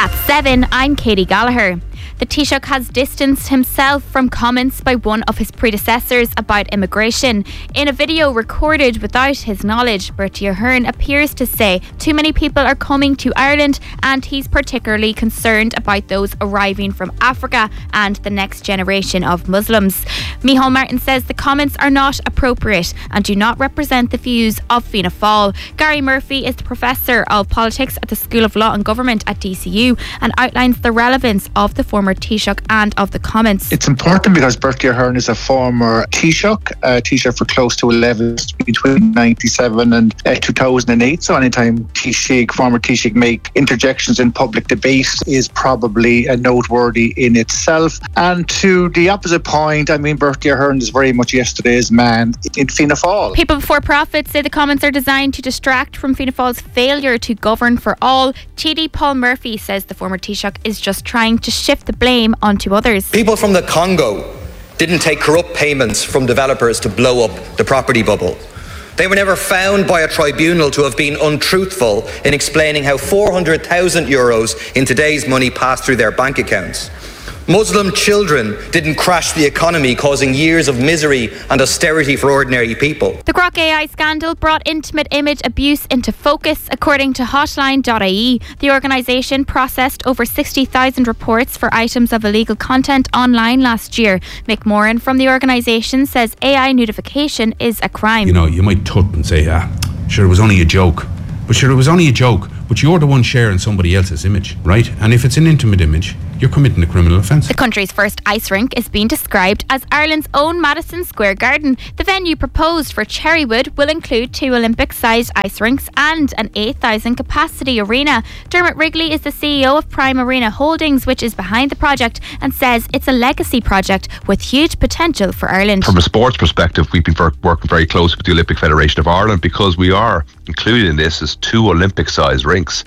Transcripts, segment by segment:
At 7, I'm Katie Gallagher. The Taoiseach has distanced himself from comments by one of his predecessors about immigration. In a video recorded without his knowledge, Bertie Ahern appears to say too many people are coming to Ireland and he's particularly concerned about those arriving from Africa and the next generation of Muslims. Micheál Martin says the comments are not appropriate and do not represent the views of Fianna Fáil. Gary Murphy is the Professor of Politics at the School of Law and Government at DCU and outlines the relevance of the former Taoiseach and of the comments. It's important because Bertie Ahern is a former Taoiseach for close to 11 years, between 1997 and 2008. So anytime former Taoiseach make interjections in public debate is probably noteworthy in itself. And to the opposite point, I mean, Bertie Ahern is very much yesterday's man in Fianna Fáil. People Before Profit say the comments are designed to distract from Fianna Fáil's failure to govern for all. TD Paul Murphy says the former Taoiseach is just trying to shift the blame onto others. People from the Congo didn't take corrupt payments from developers to blow up the property bubble. They were never found by a tribunal to have been untruthful in explaining how 400,000 euros in today's money passed through their bank accounts. Muslim children didn't crash the economy, causing years of misery and austerity for ordinary people. The Grok AI scandal brought intimate image abuse into focus, according to Hotline.ie. The organisation processed over 60,000 reports for items of illegal content online last year. Mick Moran from the organisation says AI nudification is a crime. You know, you might tut and say, sure, it was only a joke. But sure, it was only a joke. But you're the one sharing somebody else's image, right? And if it's an intimate image, you're committing a criminal offence. The country's first ice rink is being described as Ireland's own Madison Square Garden. The venue proposed for Cherrywood will include 2 Olympic-sized ice rinks and an 8,000 capacity arena. Dermot Wrigley is the CEO of Prime Arena Holdings, which is behind the project, and says it's a legacy project with huge potential for Ireland. From a sports perspective, we've been working very close with the Olympic Federation of Ireland because we are included in this as 2 Olympic-sized rinks.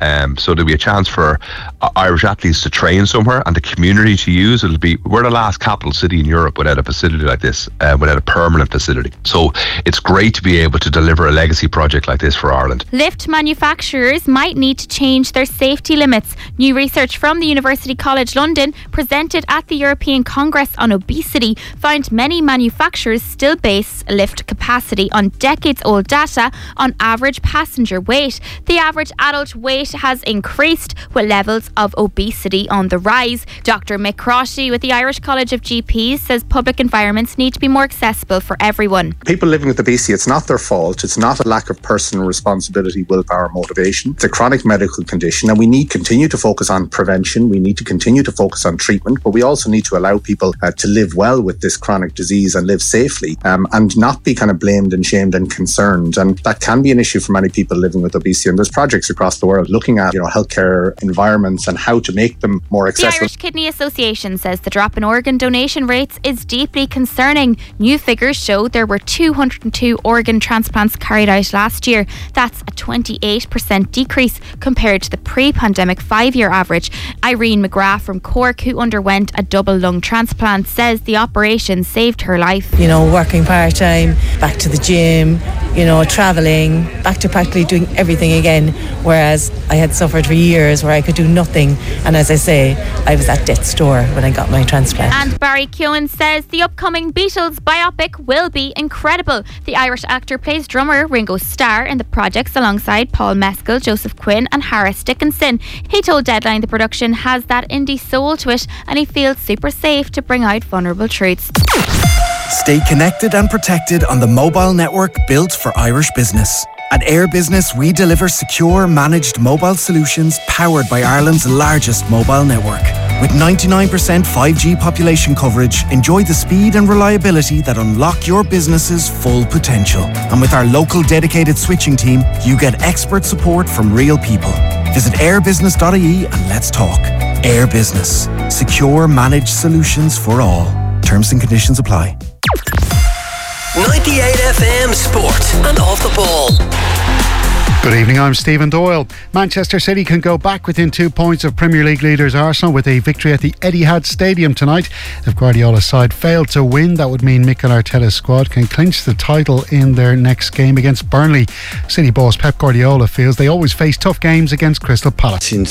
So there'll be a chance for Irish athletes to train somewhere and the community to use. We're the last capital city in Europe without a facility like this, without a permanent facility. So it's great to be able to deliver a legacy project like this for Ireland. Lift manufacturers might need to change their safety limits. New research from the University College London, presented at the European Congress on Obesity, found many manufacturers still base lift capacity on decades-old data on average passenger weight. The average adult weight has increased with levels of obesity on the rise. Dr. Mick Croshy with the Irish College of GPs says public environments need to be more accessible for everyone. People living with obesity, it's not their fault. It's not a lack of personal responsibility, willpower, motivation. It's a chronic medical condition, and we need to continue to focus on prevention. We need to continue to focus on treatment, but we also need to allow people to live well with this chronic disease and live safely, and not be kind of blamed and shamed and concerned. And that can be an issue for many people living with obesity. And there's projects across the world looking at, healthcare environments and how to make them more accessible. The Irish Kidney Association says the drop in organ donation rates is deeply concerning. New figures show there were 202 organ transplants carried out last year. That's a 28% decrease compared to the pre-pandemic 5-year average. Irene McGrath from Cork, who underwent a double lung transplant, says the operation saved her life. Working part-time, back to the gym, travelling, back to practically doing everything again, whereas I had suffered for years where I could do nothing, and as I say, I was at death's door when I got my transplant. And Barry Keoghan says the upcoming Beatles biopic will be incredible. The Irish actor plays drummer Ringo Starr in the projects alongside Paul Mescal, Joseph Quinn and Harris Dickinson. He told Deadline the production has that indie soul to it and he feels super safe to bring out vulnerable truths. Stay connected and protected on the mobile network built for Irish business. At Air Business, we deliver secure, managed mobile solutions powered by Ireland's largest mobile network. With 99% 5G population coverage, enjoy the speed and reliability that unlock your business's full potential. And with our local dedicated switching team, you get expert support from real people. Visit airbusiness.ie and let's talk. Air Business. Secure, managed solutions for all. Terms and conditions apply. 98 FM Sport and Off the Ball. Good evening, I'm Stephen Doyle. Manchester City can go back within 2 points of Premier League leaders Arsenal with a victory at the Etihad Stadium tonight. If Guardiola's side failed to win, that would mean Mikel Arteta's squad can clinch the title in their next game against Burnley. City boss Pep Guardiola feels they always face tough games against Crystal Palace. Since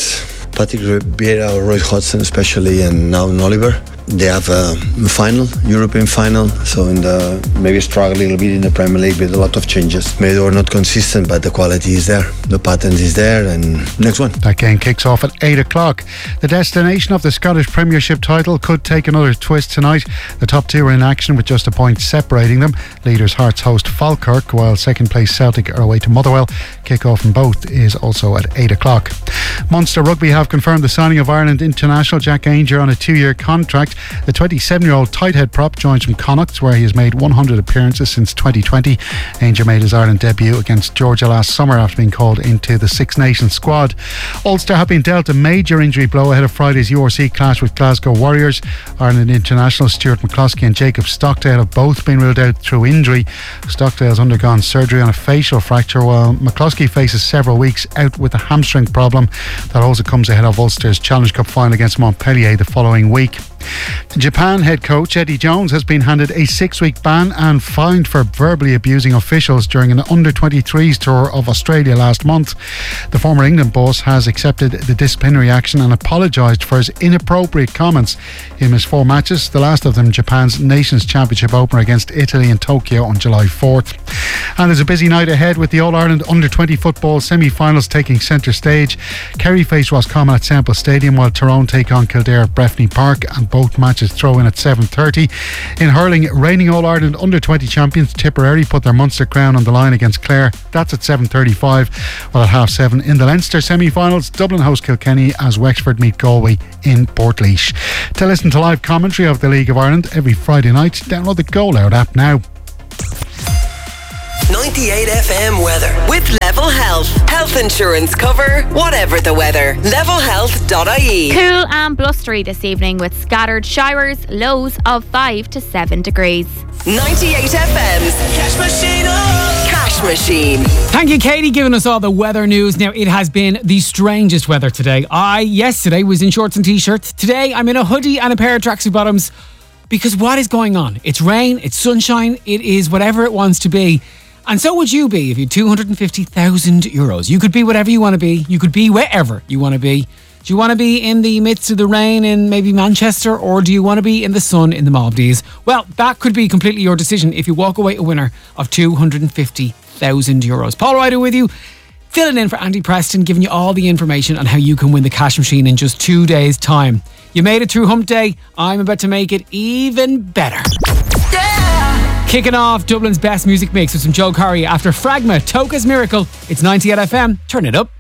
Patrick Vieira, Roy Hodgson especially, and now Oliver. They have a final, European final, so maybe struggle a little bit in the Premier League with a lot of changes. Maybe they were not consistent, but the quality is there, the pattern is there, and next one. That game kicks off at 8 o'clock. The destination of the Scottish Premiership title could take another twist tonight. The top two are in action with just a point separating them. Leaders Hearts host Falkirk, while second place Celtic are away to Motherwell. Kick-off in both is also at 8 o'clock. Munster Rugby have confirmed the signing of Ireland international Jack Ainger on a 2-year contract. The 27-year-old tighthead prop joins from Connacht, where he has made 100 appearances since 2020. Ainger made his Ireland debut against Georgia last summer after being called into the Six Nations squad. Ulster have been dealt a major injury blow ahead of Friday's URC clash with Glasgow Warriors. Ireland international Stuart McCloskey and Jacob Stockdale have both been ruled out through injury. Stockdale has undergone surgery on a facial fracture, while McCloskey faces several weeks out with a hamstring problem. That also comes ahead of Ulster's Challenge Cup final against Montpellier the following week. Japan head coach Eddie Jones has been handed a 6-week ban and fined for verbally abusing officials during an under-23s tour of Australia last month. The former England boss has accepted the disciplinary action and apologised for his inappropriate comments. He missed 4 matches, the last of them Japan's Nations Championship opener against Italy in Tokyo on July 4th. And there's a busy night ahead with the All-Ireland Under-20 football semi-finals taking centre stage. Kerry face Roscommon at Semple Stadium, while Tyrone take on Kildare at Breffni Park, and both matches throw in at 7:30. In hurling, reigning All-Ireland Under-20 champions Tipperary put their Munster crown on the line against Clare. That's at 7:35. While at 7:30 in the Leinster semi-finals, Dublin host Kilkenny as Wexford meet Galway in Portlaoise. To listen to live commentary of the League of Ireland every Friday night, download the Go Loud app now. 98 FM weather with Level Health. Health insurance cover, whatever the weather. Levelhealth.ie. Cool and blustery this evening with scattered showers, lows of 5 to 7 degrees. 98 FM's Cash Machine. Cash Machine. Thank you, Katie, giving us all the weather news. Now, it has been the strangest weather today. I, yesterday, was in shorts and t-shirts. Today, I'm in a hoodie and a pair of tracksuit bottoms. Because what is going on? It's rain, it's sunshine, it is whatever it wants to be. And so would you be if you had €250,000. You could be whatever you want to be. You could be wherever you want to be. Do you want to be in the midst of the rain in maybe Manchester, or do you want to be in the sun in the Maldives? Well, that could be completely your decision if you walk away a winner of €250,000. Paul Ryder with you, filling in for Andy Preston, giving you all the information on how you can win the cash machine in just 2 days' time. You made it through Hump Day. I'm about to make it even better. Kicking off Dublin's best music mix with some Joe Corey after Fragma, Toka's Miracle. It's 98 FM. Turn it up.